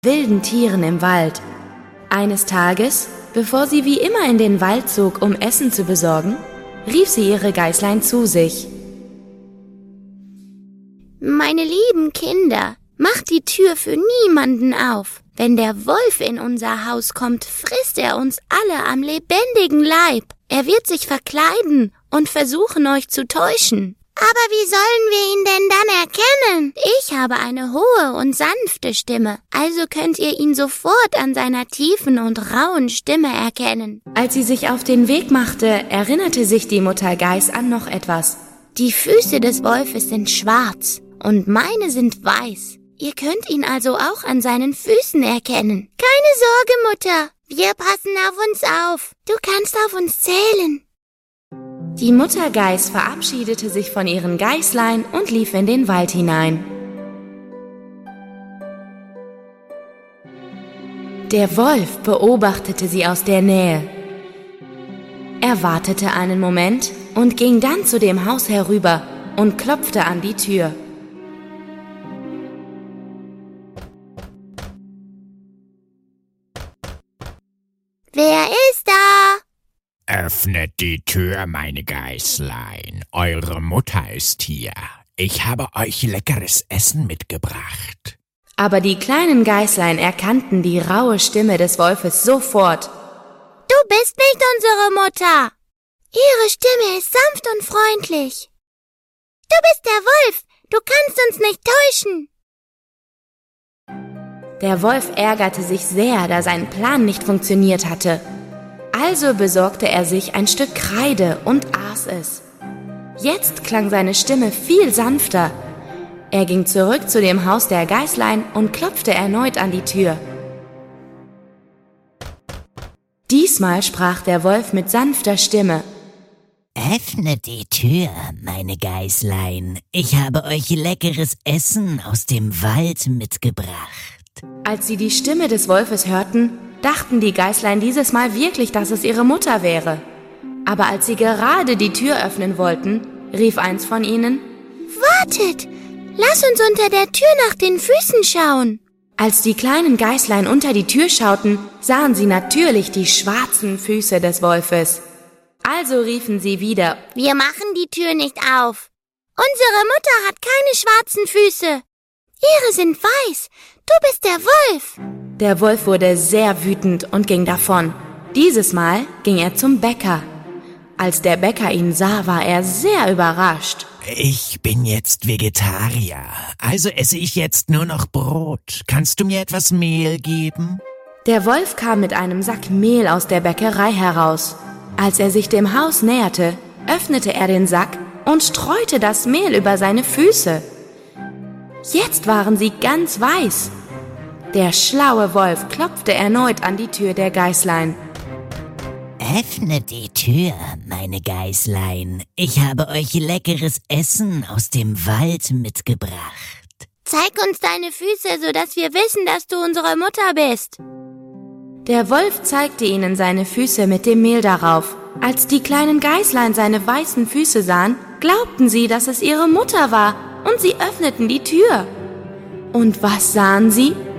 wilden Tieren im Wald. Eines Tages, bevor sie wie immer in den Wald zog, um Essen zu besorgen, rief sie ihre Geißlein zu sich. Meine lieben Kinder, macht die Tür für niemanden auf. Wenn der Wolf in unser Haus kommt, frisst er uns alle am lebendigen Leib. Er wird sich verkleiden und versuchen, euch zu täuschen. Aber wie sollen wir ihn denn dann erkennen? Ich habe eine hohe und sanfte Stimme, also könnt ihr ihn sofort an seiner tiefen und rauen Stimme erkennen. Als sie sich auf den Weg machte, erinnerte sich die Mutter Geiß an noch etwas. Die Füße des Wolfes sind schwarz und meine sind weiß. Ihr könnt ihn also auch an seinen Füßen erkennen. Keine Sorge, Mutter, wir passen auf uns auf. Du kannst auf uns zählen. Die Mutter Geiß verabschiedete sich von ihren Geißlein und lief in den Wald hinein. Der Wolf beobachtete sie aus der Nähe. Er wartete einen Moment und ging dann zu dem Haus herüber und klopfte an die Tür. Wer ist da? Öffnet die Tür, meine Geißlein. Eure Mutter ist hier. Ich habe euch leckeres Essen mitgebracht. Aber die kleinen Geißlein erkannten die raue Stimme des Wolfes sofort. Du bist nicht unsere Mutter. Ihre Stimme ist sanft und freundlich. Du bist der Wolf. Du kannst uns nicht täuschen. Der Wolf ärgerte sich sehr, da sein Plan nicht funktioniert hatte. Also besorgte er sich ein Stück Kreide und aß es. Jetzt klang seine Stimme viel sanfter. Er ging zurück zu dem Haus der Geißlein und klopfte erneut an die Tür. Diesmal sprach der Wolf mit sanfter Stimme. Öffnet die Tür, meine Geißlein. Ich habe euch leckeres Essen aus dem Wald mitgebracht. Als sie die Stimme des Wolfes hörten, dachten die Geißlein dieses Mal wirklich, dass es ihre Mutter wäre. Aber als sie gerade die Tür öffnen wollten, rief eins von ihnen: Wartet! Lass uns unter der Tür nach den Füßen schauen. Als die kleinen Geißlein unter die Tür schauten, sahen sie natürlich die schwarzen Füße des Wolfes. Also riefen sie wieder: Wir machen die Tür nicht auf. Unsere Mutter hat keine schwarzen Füße. Ihre sind weiß. Du bist der Wolf. Der Wolf wurde sehr wütend und ging davon. Dieses Mal ging er zum Bäcker. Als der Bäcker ihn sah, war er sehr überrascht. Ich bin jetzt Vegetarier, also esse ich jetzt nur noch Brot. Kannst du mir etwas Mehl geben? Der Wolf kam mit einem Sack Mehl aus der Bäckerei heraus. Als er sich dem Haus näherte, öffnete er den Sack und streute das Mehl über seine Füße. Jetzt waren sie ganz weiß. Der schlaue Wolf klopfte erneut an die Tür der Geißlein. Öffnet die Tür, meine Geißlein. Ich habe euch leckeres Essen aus dem Wald mitgebracht. Zeig uns deine Füße, sodass wir wissen, dass du unsere Mutter bist. Der Wolf zeigte ihnen seine Füße mit dem Mehl darauf. Als die kleinen Geißlein seine weißen Füße sahen, glaubten sie, dass es ihre Mutter war, und sie öffneten die Tür. Und was sahen sie?